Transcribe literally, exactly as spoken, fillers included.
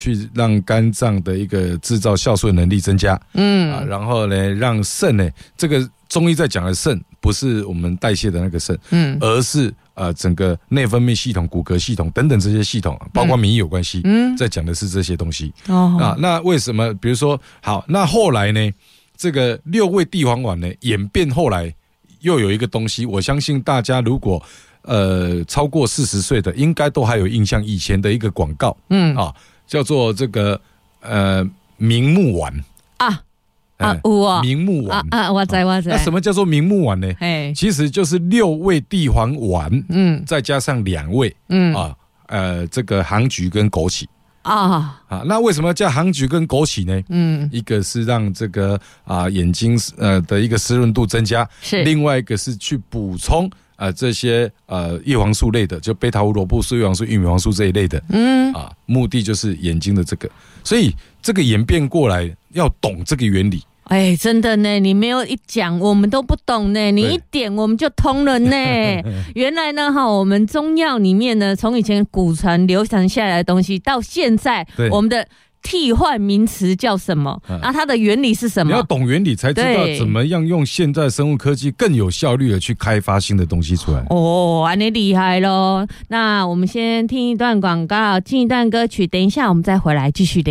去让肝脏的一个制造酵素的能力增加，嗯、啊，然后呢，让肾呢，这个中医在讲的肾不是我们代谢的那个肾，嗯，而是呃整个内分泌系统、骨骼系统等等这些系统，包括免疫有关系，嗯，在讲的是这些东西。哦，啊，那为什么？比如说，好，那后来呢，这个六味地黄丸呢，演变后来又有一个东西，我相信大家如果呃超过四十岁的，应该都还有印象，以前的一个广告，嗯啊。叫做这个呃明目丸啊啊有啊明目丸啊啊我知我知。那什么叫做明目丸呢？其实就是六味地黄丸，嗯，再加上两味，嗯啊呃这个杭菊跟枸杞啊啊。那为什么叫杭菊跟枸杞呢？嗯，一个是让这个啊眼睛呃的一个湿润度增加，是另外一个是去补充。呃，这些呃叶黄素类的，就贝塔胡萝卜素、叶黄素、玉米黄素这一类的，嗯啊，目的就是眼睛的这个，所以这个演变过来要懂这个原理。 哎，真的呢，你没有一讲，我们都不懂呢，你一点我们就通了呢。原来呢，哈，我们中药里面呢，从以前古传流传下来的东西，到现在我们的。替换名词叫什么？啊，它的原理是什么？ 你要懂原理，才知道怎么样用现在生物科技更有效率的去开发新的东西出来。 哦，安尼厉害咯！那我们先听一段广告，进一段歌曲，等一下我们再回来继续聊。